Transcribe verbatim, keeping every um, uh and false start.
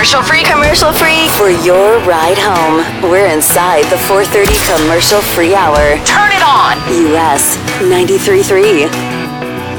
Commercial free. Commercial free for your ride home. We're inside the four thirty commercial free hour. Turn it on. U S ninety-three point three.